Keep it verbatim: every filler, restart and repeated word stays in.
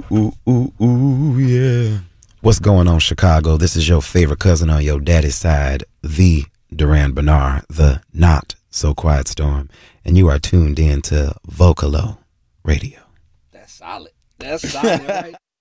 Ooh, ooh, ooh, ooh, yeah. What's going on, Chicago? This is your favorite cousin on your daddy's side, the Duran Bernard, the not so quiet storm, and you are tuned in to Vocalo Radio. That's solid. That's solid, right?